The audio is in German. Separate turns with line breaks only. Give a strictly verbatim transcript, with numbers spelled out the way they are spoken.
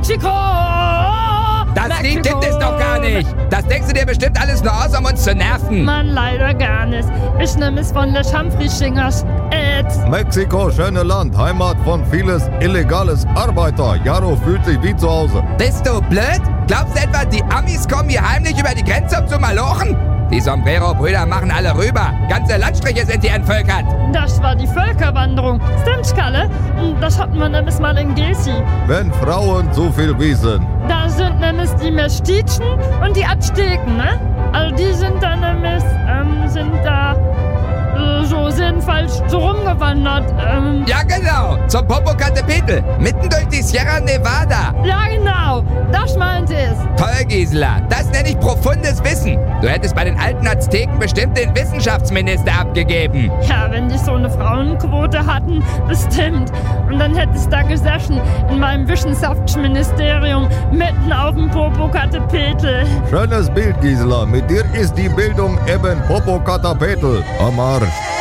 Mexiko!
Das
Mexiko.
Lied gibt es doch gar nicht. Das denkst du dir bestimmt alles nur aus, um uns zu nerven.
Mann, leider gar nicht. Ich nehme es von Les Humphrey-Singers. Ed.
Mexiko, schöne Land, Heimat von vieles illegales Arbeiter. Jaro fühlt sich wie zu Hause.
Bist du blöd? Glaubst du etwa, die Amis kommen hier heimlich über die Grenze, um zu malochen? Die Sombrero-Brüder machen alle rüber. Ganze Landstriche sind hier entvölkert.
Das war die Völkerwanderung. Stimmt, Kalle? Das hatten wir nämlich mal in Gesi.
Wenn Frauen zu viel wissen.
Da sind nämlich die Mestizen und die Azteken, ne? Also die sind da nämlich, ähm, sind da äh, so sinnfalls so rumgewandert. Ähm.
Ja genau, zum Popocatépetl, mitten durch die Sierra Nevada.
Ja genau, das meinte ich.
Toll, Gisela, das nenne ich profundes Wissen. Du hättest bei den alten Azteken bestimmt den Wissenschaftsminister abgegeben.
Ja, wenn die so eine Frauenquote hatten, bestimmt. Und dann hätte ich da gesessen in meinem Wissenschaftsministerium mitten auf dem Popocatépetl.
Schönes Bild, Gisela. Mit dir ist die Bildung eben Popocatépetl am Arsch.